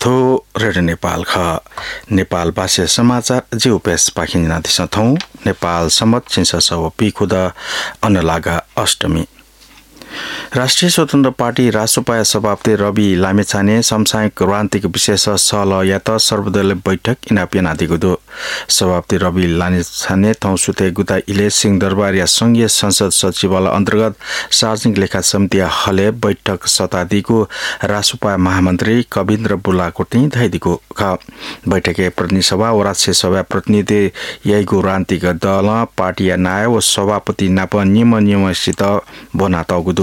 थो रेडियो नेपाल ख नेपाल भाषा समाचार जे उपेस पाखिन नादिस थौ नेपाल सम्मत छिन्स सव पिखुद अनलागा अष्टमी राष्ट्रिय स्वतन्त्र पार्टी राष्ट्रपाय सभापति रवि लामेछाने समसामयिक क्रान्तिको विशेष सल यात सर्वदलीय बैठक इनापिनादिको दो सभापति रवि लामेछाने थौसुते गुता इले सिंहदरबार या संघीय संसद सचिवालय अन्तर्गत सार्वजनिक लेखा समिति हले बैठक शताब्दीको राष्ट्रपाय महामन्त्री कविन्द्र बुलाकोटी धैदिको ख बैठके प्रतिनिधि सभा व राष्ट्रिय सभा प्रतिनिधि यहीको रान्तिक दल पार्टी या नाय व सभापति नाप नियमसित बनातगु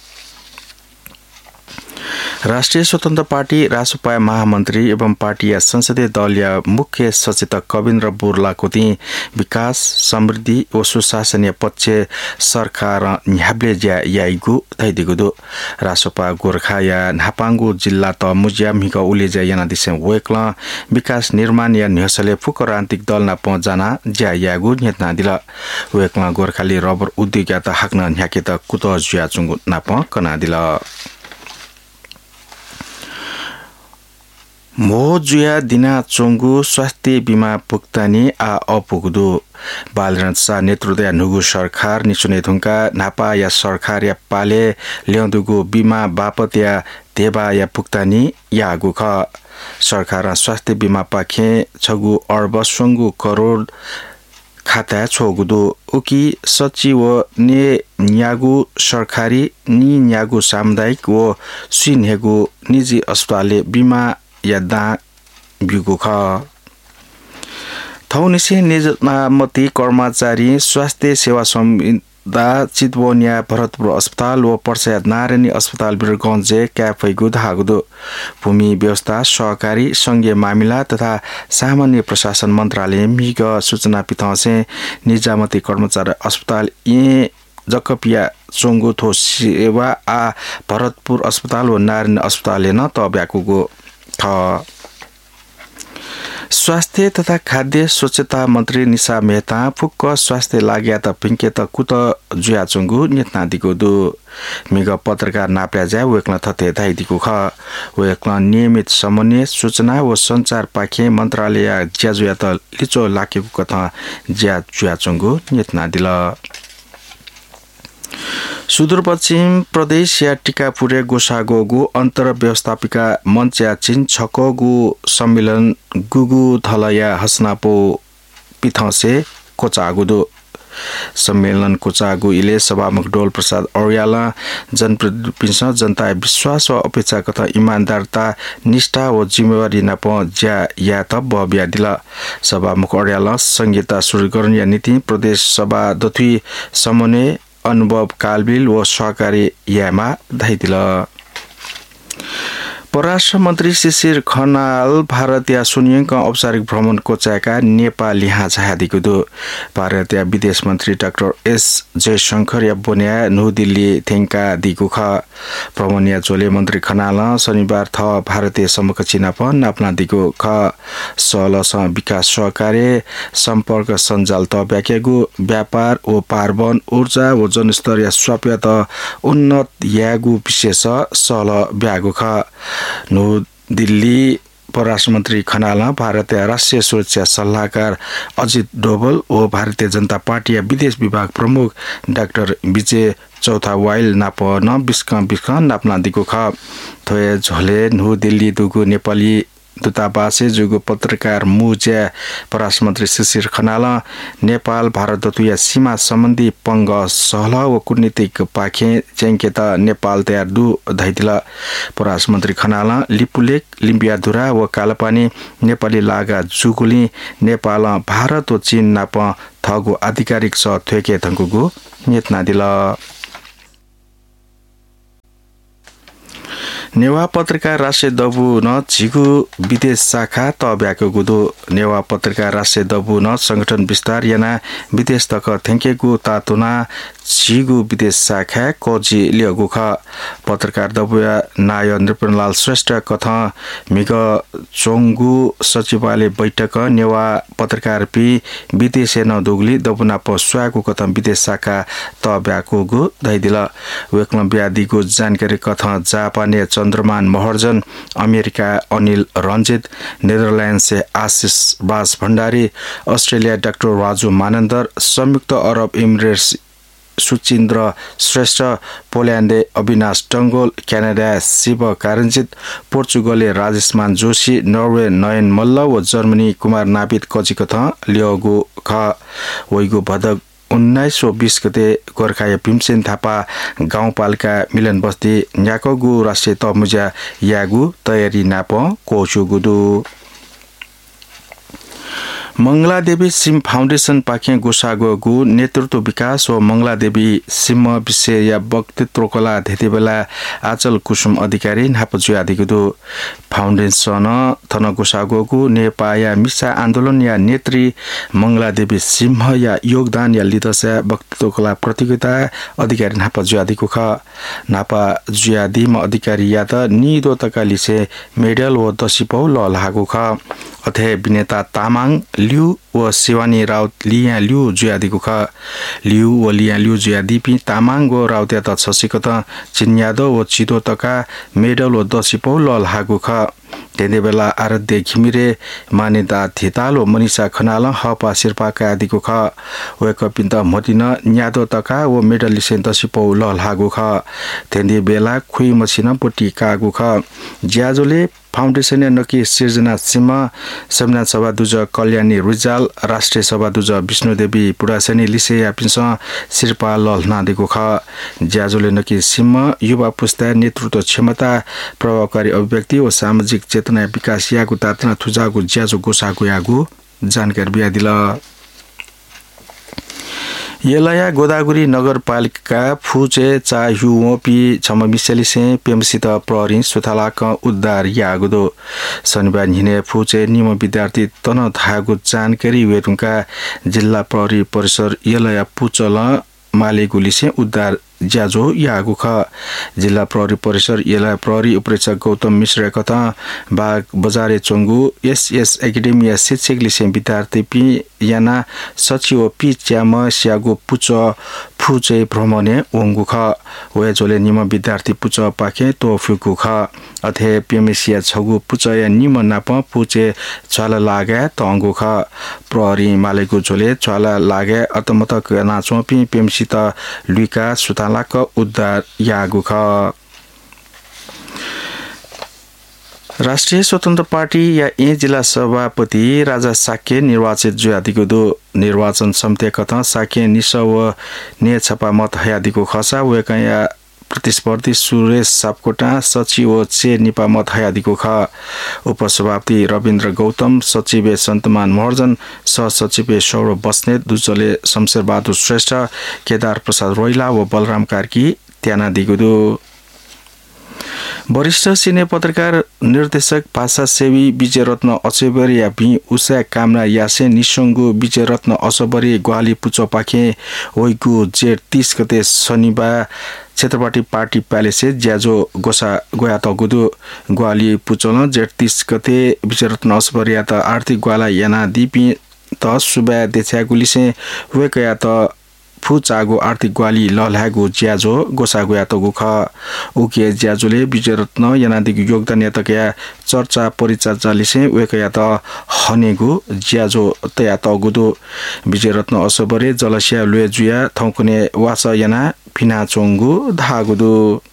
राष्ट्रिय स्वतन्त्र पार्टी राष्ट्रपाय महामन्त्री एवं पार्टी या संसदीय दल या मुख्य सचेतक कविन्द्र बुर्लाकोटी विकास समृद्धि व सुशासनीय पक्ष सरकार न्याब्ले याइगु धैदिगु दो राष्ट्रपा गोर्खा या नापाङ्गु जिल्ला त मुजियाम हिक उलेजा याना दिसे वेक्ला विकास निर्माण या न्यसले फुकरान्तिक दल ना पहुँचाना ज्या यागु नेतना दिला वेक्ला गोर्खाली रबर उद्योग या त हाक्न न्याके त कुत ज्या चुंगु ना प कना दिला मोजुया दिना चोंगु स्वास्थ्य बीमा भुक्तानी आ अपुगदु बालरन सा नेतृत्व नुगु सरकार निसुने थुंका नापा या सरकार या पाले ल्याउँदुगु बीमा बापत या देवा या भुक्तानी या आगु ख सरकार स्वास्थ्य बीमा पाखे छगु अर्ब सुंगु करोड खाता छोगुदु उकी सचिव ने न्यागु सरकारी नि न्यागु सामुदायिक व सिन्हेगु निजी अस्पतालले बीमा या दा बिगु ख थौनिसे निजमामती कर्मचारी स्वास्थ्य सेवा संविदा चितवनिया भरतपुर अस्पताल व पर्सायत नारायणी अस्पताल बिरगञ्जे क्याफैगु धागुदो भूमि व्यवस्था सहकारी संघीय मामिला तथा सामान्य प्रशासन मन्त्रालय मिग सूचना पिथसे निजामती कर्मचारी अस्पताल जकपिया चोंगु थो सेवा आ भरतपुर अस्पताल व नारायणी अस्पताल न तब्याकुगु स्वास्थ्य तथा खाद्य स्वच्छता मन्त्री निशा मेहता फुक्क स्वास्थ्य लाग्या त पिंके त कुत जुयाचुंगु नेतनादिको दु मिग पत्रकार नाप्याजा वेक्ला थते धाइदिको ख वेक्ला नियमित समन्वय सूचना व संचार पाखे मन्त्रालय ज्याजुया त लिचो लाकेको कथा ज्या जुयाचुंगु नेतनादिल सुदूरपश्चिम प्रदेश या टिकापुरे गोसागोगु अन्तर व्यवस्थापिका मञ्च या चिन छकोगु सम्मेलन गुगु थलया हसनापो पिथसे कोचागुदो सम्मेलन कोचागु इले सभामुख डोल प्रसाद और्याला जनप्रतिनिधि जनता विश्वास व अपेक्षा कथा इमानदारता निष्ठा व जिम्मेवारी नप ज्या या त बब्या दिला सभामुख और्याला संहिता सुरु गर्न या नीति प्रदेश सभा दथुई समन्वय अनुभव कालबिल व सहकारी यामा धाइदिल परराष्ट्र मन्त्री शिशिर खनाल भारतीय सुनियङका औपचारिक भ्रमण कोचाएका नेपाल यहाँ झादिको दो भारतीय विदेश मन्त्री डाक्टर एस जयशंकर या बोन्या न्यू दिल्ली थेंका दिगु ख भ्रमणीय जोले मन्त्री खनाल शनिबार थ भारतीय समूह चिनाप नाप्ना दिगु ख सलस विकास सहकार्य सम्पर्क सञ्जाल त व्याकेगु व्यापार व पार्वन ऊर्जा व जनस्तर या स्वाप्य त उन्नत यागु विशेष सल ब्यागु ख न्यू दिल्ली परराष्ट्र मन्त्री खनाल भारतीय राष्ट्रिय सुरक्षा सल्लाहकार अजित डोभल व भारतीय जनता पार्टी विदेश विभाग प्रमुख डाक्टर विजय चौथा वाइल नाप न बिस्क नाप्ना दिगु ख थोए झोले न्यू दिल्ली दुगु नेपाली दूतावासे जुगु पत्रकार मुज्या परराष्ट्र मन्त्री शिशिर खनाल नेपाल भारत दतुया सीमा सम्बन्धी पंग सहल व कूटनीतिक पाखे चेंकेत नेपाल तयार दु धैदिला परराष्ट्र मन्त्री खनाल लिपुलेक लिम्बियाधुरा व कालापानी नेपाली लागा जुगुली नेपाल भारत व चीन नाप थगु आधिकारिक स थ्वेके थंगुगु नेतना दिला नेवा पत्रकार राष्ट्रिय दबु न झिगु विदेश शाखा तब्याको गुदो नेवा पत्रकार राष्ट्रिय दबु न संगठन विस्तार याना विदेश तक थेंकेगु तातुना झिगु विदेश शाखा कोजी लियगु ख पत्रकार दबुया नाय नृपनलाल श्रेष्ठ कथा मिग चोंगु सचिवालय बैठक नेवा पत्रकार पि विदेश न दुगली दबुना पस्वागु कथा विदेश शाखा तब्याको गु दैदिला वेक्लम ब्यादिगु जानकारी कथा जापानी चन्द्रमान महर्जन, अमेरिका अनिल रञ्जित, नेदरल्यान्ड से आशिष बास भण्डारी, अस्ट्रेलिया डाक्टर राजु मानन्दर, संयुक्त अरब emirates Suchindra Shrestha, पोल्यान्डले Avinash टङ्गोल, Canada Shiv कारञ्जित, पोर्चुगलले राजेशमान Joshi, Norway नयन मल्ल व जर्मनी कुमार नापित कचिकथ लियोगु ख वैगु भदक 1920 गते गोर्खा भीमसेन थापा गाउँपालिका मिलन बस्ती न्याकगु राष्ट्रिय तमुजा यागु तयारी नाप कोचुगुदु मंगलादेवी सिम फाउन्डेसन पाखे गोसागोगु नेतृत्व विकास व मंगलादेवी सिम विषय या वक्तृत्व कला धेतेबेला आचल कुसुम अधिकारी नापजु आदिगुदु फाउन्डेसन थन गोसागोगु नेपाया मिसा आन्दोलन या नेत्री मंगलादेवी सिंह या योगदान या लिदसा वक्तृत्व कला प्रतियोगिता अधिकारी नापजु आदिको ख नापा जुयादी म अधिकारी या त निदो तकालिसे मेडल व दसिपौ ल लागु ख अथे विनेता तामाङ लिउ व शिवानी राउत लिया लिउ जुयादीको ख लिउ व लिया लिउ जुयादी पि तामाङ गो राउत्या त छसिकत चिन्यादो व चिदो तका मेडल व दसिपौ ल लागु ख त्यति बेला आराध्य घिमिरे मान्यता थिताल व मनिषा खनाल हपा शेर्पाका आदिको ख वेकपिन्त मोटिन न्यादो तका व मेडल लिसे दसिपौ ल लागु ख त्यति बेला खुइ मसिन पोटी कागु ख ज्याजोले फाउन्डेसन नकी सिर्जना सिंह, संविधान सभा दुज कल्याणी रिजाल, राष्ट्रिय सभा दुज विष्णुदेवी पुडासेनी लिसे यापिन्स शिर्पा लल नादेको ख ज्याजोले नकी सिंह युवा पुस्ता नेतृत्व क्षमता प्रभावकारी अभिव्यक्ति व सामाजिक चेतना विकास यागु तातना थुजागु ज्याजो गोसागु यागु जानकारी बियादिल येलया गोदावरी नगरपालिका फुचे चाह्युओपी छममिसेलिसे पेमसित प्रहरी सुथालाक उद्धार यागुदो शनिबार हिने फुचे निम विद्यार्थी तन थागु जानकारी वेरुङका जिल्ला प्रहरी परिसर येलया पुचल मालेगुलिसे उद्धार ज्याजो यागु ख जिल्ला प्रहरी परिसर येला प्रहरी उपरीक्षक गौतम मिश्र कथा बाग बजारे चोंगु एसएस एकाडेमिया शिक्षक लिसे विद्यार्थी पि याना सचिव पि च्याम स्यागु पुच फुचे भ्रमणे ओंगु ख वेजोले निम विद्यार्थी पुच पाखे तो फुकु ख अथे पेमेसिया छगु पुच या निम नाप पुचे छाला लागे तंगु ख प्रहरी मालेगु झोले छाला लागे अतमतक नाचोपि पेमसित लुका सुतालाक उद्धार यागु ख राष्ट्रिय स्वतन्त्र पार्टी या ए जिल्ला सभापति राजा साक्य निर्वाचित जुयादिको दो निर्वाचन समिति कथा साक्य निस व ने छपा मत हयादिको खसा वेकया प्रतिस्पर्धी सुरेश सापकोटा सचिव चे निपा मत हयादिको ख उपसभापति रविन्द्र गौतम सचिव सन्तमान महर्जन सहसचिव सौरभ बस्नेत दुजले शमशेर बहादुर श्रेष्ठ केदार प्रसाद रोइला व बलराम कार्की त्याना दिगुदो वरिष्ठ सिने पत्रकार निर्देशक भाषासेवी विजयरत्न अचेबरी या भि उषा कामना यासे निसंगु विजयरत्न असबरी ग्वाली पुचो पाखे ओइगु जेठ 30 गते शनिबार क्षेत्रपाटी पार्टी प्यालेसे ज्याजो गोसा गोया त गुदु ग्वाली पुचोन जेठ 30 गते विजयरत्न असबरी या त आर्थिक ग्वाला याना दिपि त सुबा देछ्यागुलिसे वेकया त फुचागो आर्थिक ग्वाली ललहागु ज्याजो गोसागु यातगु ख उके ज्याजोले विजयरत्न यानादिगु योगदान यातकया चर्चा परिचर्चा लिसे वेकया त हनेगु ज्याजो तयातगुदु विजयरत्न असबरे जलस्या लुएजुया थौकुने वास याना फिना चोंगु धागुदु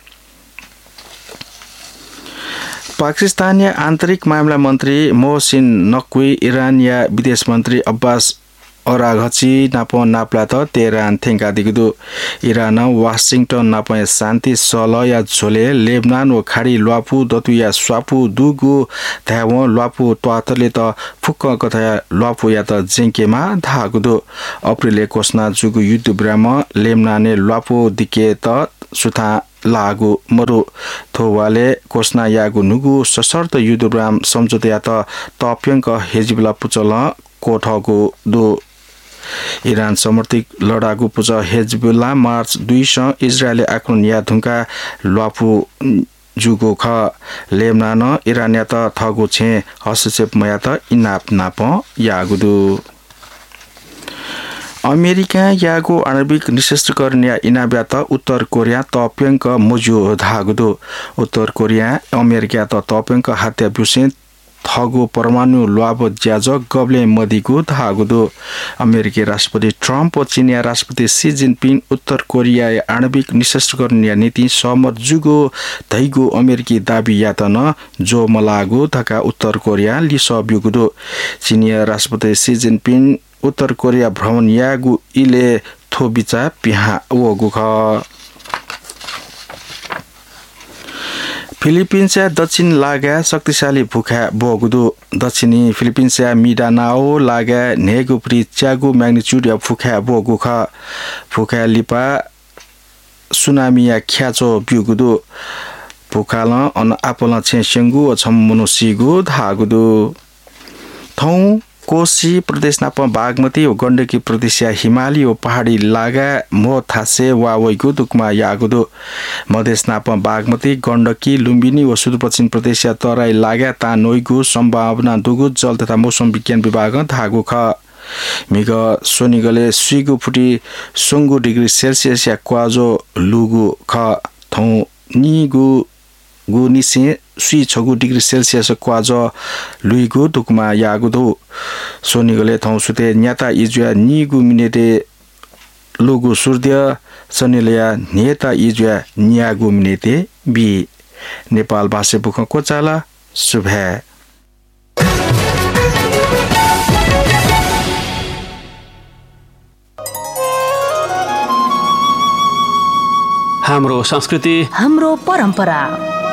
पाकिस्तानीय आन्तरिक मामला मन्त्री मोहसिन नक्वी इरान या विदेश मन्त्री अब्बास अराघची नाप नाप्ला त तेहरान थेंका दिगुदु इरान वाशिंगटन नाप शान्ति सल या झोले लेबनान व खाडी ल्वापु दतु या स्वापु दुगु थाव ल्वापु त्वातले त फुक्क कथा ल्वापु या त जेंकेमा धागुदु अप्रिल कोसना जुगु युद्ध विराम लेबनाने ल्वापु दिके त सुथा लागु मरु थोवाले कोसना यागु नुगु सशर्त युद्ध विराम सम्झौता या त तप्यंक हेजिबला पुचल कोठगु दु इरान समर्थित लडाकु पुच हेजबुल्ला मार्च 2 इजरायली आक्रमण या धुंका ल्वापु जुगो ख लेबनान इरान या त थगु छे हस्तक्षेप मया त इनाप नाप यागुदु अमेरिका यागो आणविक निशस्त्रीकरण या इनाब्यात उत्तर कोरिया तप्यंक मोजु धागुदो उत्तर कोरिया अमेरिका त तप्यंक हात्या ब्युसे थगो परमाणु ल्वाब ज्याज गब्ले मदिगु धागुदो अमेरिकी राष्ट्रपति ट्रम्प व चीनिया राष्ट्रपति सी जिनपिङ उत्तर कोरिया आणविक निशस्त्रीकरण या नीति सहमत जुगो धैगु अमेरिकी दाबी यातन जो मलागु धका उत्तर कोरिया लिस ब्युगुदो चीनिया राष्ट्रपति सी जिनपिङ उत्तर कोरिया भ्रमण यागु इले थोबिचा पिहा वगु ख फिलिपिन्सया दक्षिण लागा शक्तिशाली भूखा बोगुदो दक्षिणी फिलिपिन्सया मिडानाओ लागा नेगुप्री च्यागु म्याग्निच्युड या फुखा बोगु ख फुखा लिपा सुनामिया ख्याचो ब्युगुदो फुखाल अन आपोला छेसेंगु छम मनुसिगु धागुदो थौ कोशी प्रदेश नाप बागमती व गण्डकी प्रदेश या हिमाली व पहाडी लागा मो थासे वावैगु दुकमा यागुदो मधेस नाप बागमती गण्डकी लुम्बिनी व सुदूरपश्चिम प्रदेश या तराई लागा तानोइगु सम्भावना दुगु जल तथा मौसम विज्ञान विभाग धागु ख मिग सोनिगले सुइगु फुटी सोंगु डिग्री सेल्सियस या क्वाजो लुगु ख थौ निगु गु निसे सुई 6 डिग्री सेल्सियस क्वाज लुइगु दुकमा यागुदो सोनिगले थौ सुते न्याता इजुया निगु मिनेटे लुगु सूर्य सनिलया नेता इजुया न्यागु मिनेटे बी नेपाल भाषा बुख कोचाला सुभे हाम्रो संस्कृति हाम्रो परम्परा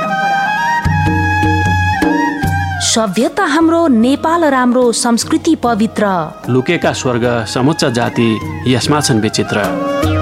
सभ्यता हाम्रो नेपाल राम्रो संस्कृति पवित्र लुकेका स्वर्ग समुच्च जाति यसमा छन् विचित्र